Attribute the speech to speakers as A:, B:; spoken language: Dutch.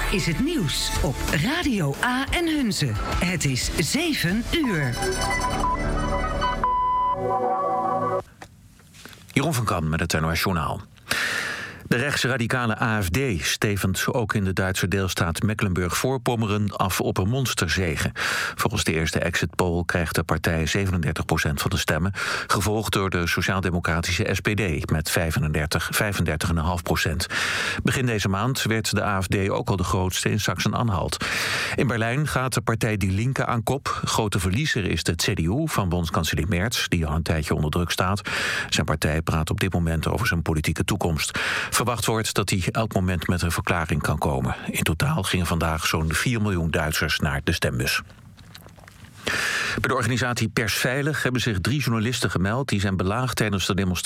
A: is het nieuws op Radio A en Hunze. Het is 7 uur.
B: Jeroen van Kan met het NOS Journaal. De rechtsradicale AfD stevend ook in de Duitse deelstaat Mecklenburg-Voorpommeren af op een monsterzege. Volgens de eerste exit poll krijgt de partij 37% van de stemmen, gevolgd door de sociaal-democratische SPD met 35,5%. Begin deze maand werd de AfD ook al de grootste in Sachsen-Anhalt. In Berlijn gaat de partij Die Linke aan kop. Grote verliezer is de CDU van bondskanselier Merz, die al een tijdje onder druk staat. Zijn partij praat op dit moment over zijn politieke toekomst. Verwacht wordt dat hij elk moment met een verklaring kan komen. In totaal gingen vandaag zo'n 4 miljoen Duitsers naar de stembus. Bij de organisatie Persveilig hebben zich 3 journalisten gemeld die zijn belaagd tijdens de demonstratie